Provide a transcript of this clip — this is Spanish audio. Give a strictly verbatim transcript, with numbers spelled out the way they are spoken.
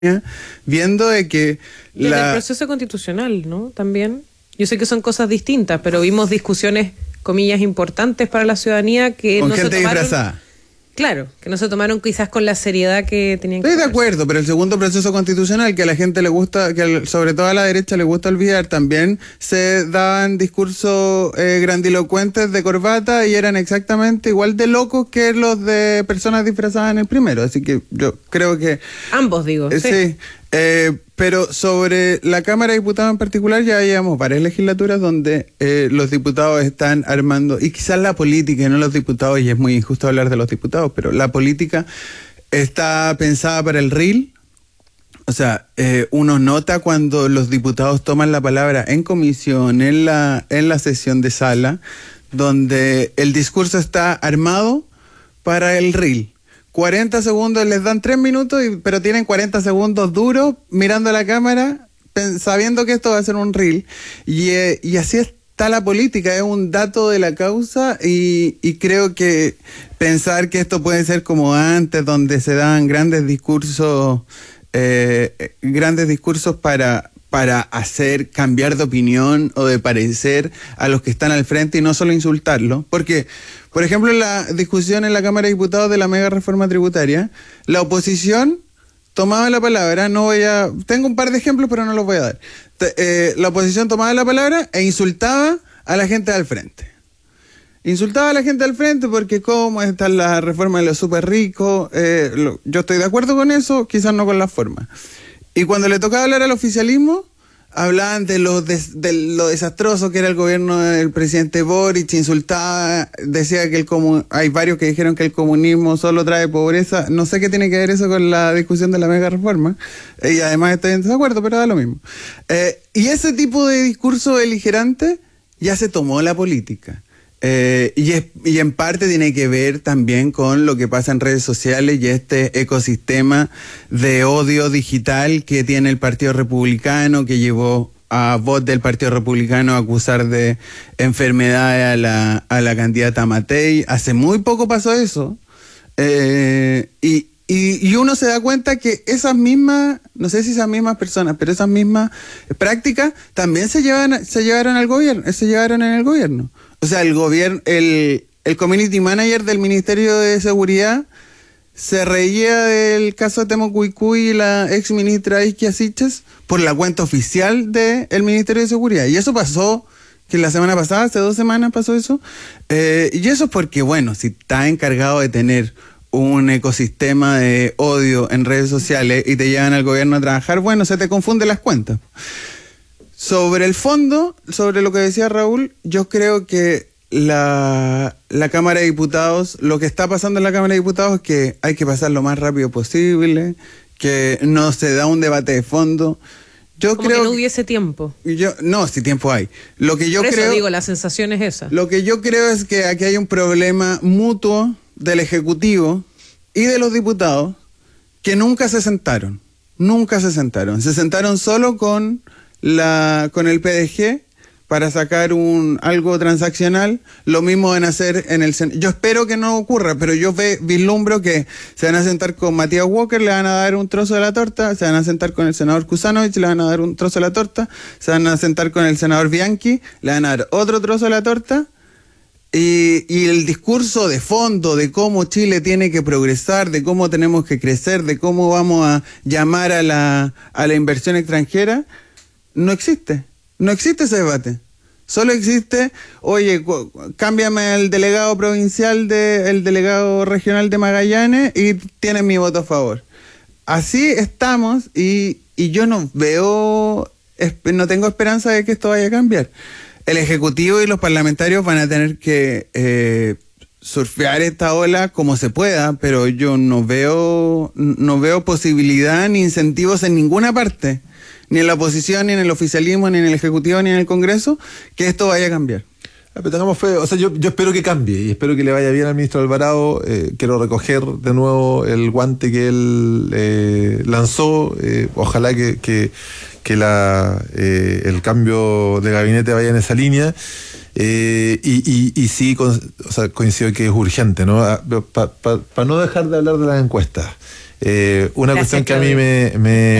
viendo de que Desde la... el proceso constitucional, ¿no? También. Yo sé que son cosas distintas, pero vimos discusiones, comillas, importantes para la ciudadanía que con no gente se tomaron. disfrazada. Claro, que no se tomaron quizás con la seriedad que tenían que Estoy de tomarse. acuerdo, pero el segundo proceso constitucional, que a la gente le gusta, que al- sobre todo a la derecha le gusta olvidar, también se daban discursos eh, grandilocuentes de corbata y eran exactamente igual de locos que los de personas disfrazadas en el primero. Así que yo creo que... Ambos, digo. Eh, sí. sí, eh, pero sobre la Cámara de Diputados en particular ya llevamos varias legislaturas donde eh, los diputados están armando, y quizás la política y no los diputados, y es muy injusto hablar de los diputados, pero la política está pensada para el R I L. O sea, eh, uno nota cuando los diputados toman la palabra en comisión, en la, en la sesión de sala, donde el discurso está armado para el R I L. cuarenta segundos, les dan tres minutos, y, pero tienen cuarenta segundos duros mirando a la cámara, pen- sabiendo que esto va a ser un R I L. Y, eh, y así está la política, es un dato de la causa, y, y creo que pensar que esto puede ser como antes, donde se dan grandes discursos, eh, grandes discursos para... para hacer cambiar de opinión o de parecer a los que están al frente y no solo insultarlos. Porque, por ejemplo, en la discusión en la Cámara de Diputados de la mega reforma tributaria, la oposición tomaba la palabra, no voy a... Tengo un par de ejemplos, pero no los voy a dar. Te- eh, la oposición tomaba la palabra e insultaba a la gente al frente. Insultaba a la gente al frente porque cómo está la reforma de los súper ricos. Eh, lo- yo estoy de acuerdo con eso, quizás no con la forma. Y cuando le tocaba hablar al oficialismo, hablaban de lo, des, de lo desastroso que era el gobierno del presidente Boric, insultaba, decía que el comu hay varios que dijeron que el comunismo solo trae pobreza. No sé qué tiene que ver eso con la discusión de la mega reforma. Y además estoy en desacuerdo, pero da lo mismo. Eh, y ese tipo de discurso beligerante ya se tomó la política. Eh, y, es, y en parte tiene que ver también con lo que pasa en redes sociales y este ecosistema de odio digital que tiene el Partido Republicano, que llevó a voz del Partido Republicano a acusar de enfermedades a la, a la candidata Matei. Hace muy poco pasó eso. Eh, y, y, y uno se da cuenta que esas mismas, no sé si esas mismas personas, pero esas mismas prácticas también se llevan, se llevaron al gobierno, se llevaron en el gobierno. O sea, el gobierno, el, el community manager del Ministerio de Seguridad se reía del caso de Temo Cuicuy y la ex ministra Isquia Siches por la cuenta oficial del Ministerio de Seguridad. Y eso pasó, que la semana pasada, hace dos semanas pasó eso. Eh, y eso es porque, bueno, si está encargado de tener un ecosistema de odio en redes sociales y te llevan al gobierno a trabajar, bueno, se te confunden las cuentas. Sobre el fondo, sobre lo que decía Raúl, yo creo que la, la Cámara de Diputados, lo que está pasando en la Cámara de Diputados es que hay que pasar lo más rápido posible, que no se da un debate de fondo. Yo Como creo que no hubiese tiempo. Yo, no, si tiempo hay. Lo que yo Por eso creo, digo, la sensación es esa. Lo que yo creo es que aquí hay un problema mutuo del Ejecutivo y de los diputados que nunca se sentaron. Nunca se sentaron. Se sentaron solo con la con el P D G para sacar un algo transaccional. Lo mismo van a hacer en el Senado. Yo espero que no ocurra, pero yo ve, vislumbro que se van a sentar con Matías Walker, le van a dar un trozo de la torta, se van a sentar con el senador Kuzanovich, le van a dar un trozo de la torta, se van a sentar con el senador Bianchi, le van a dar otro trozo de la torta. Y, y el discurso de fondo de cómo Chile tiene que progresar, de cómo tenemos que crecer, de cómo vamos a llamar a la, a la inversión extranjera, no existe. No existe ese debate. Solo existe, oye, cu- cámbiame el delegado provincial, de, el delegado regional de Magallanes y tienes mi voto a favor. Así estamos y, y yo no veo, no tengo esperanza de que esto vaya a cambiar. El Ejecutivo y los parlamentarios van a tener que eh, surfear esta ola como se pueda, pero yo no veo, no veo posibilidad ni incentivos en ninguna parte, ni en la oposición, ni en el oficialismo, ni en el Ejecutivo, ni en el Congreso, que esto vaya a cambiar. Ah, pero tengamos fe, o sea, yo, yo espero que cambie y espero que le vaya bien al ministro Alvarado. Eh, quiero recoger de nuevo el guante que él eh, lanzó. Eh, ojalá que, que, que la, eh, el cambio de gabinete vaya en esa línea. Eh, y, y, y sí, con, o sea, coincido que es urgente, ¿no? Para pa, pa, pa no dejar de hablar de las encuestas. Eh, una Gracias, cuestión que a mí Claudio. me, me